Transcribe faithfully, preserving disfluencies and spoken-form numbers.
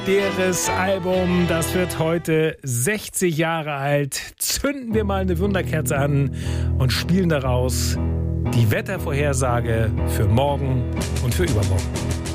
Deres Album, das wird heute sechzig Jahre alt. Zünden wir mal eine Wunderkerze an und spielen daraus die Wettervorhersage für morgen und für übermorgen.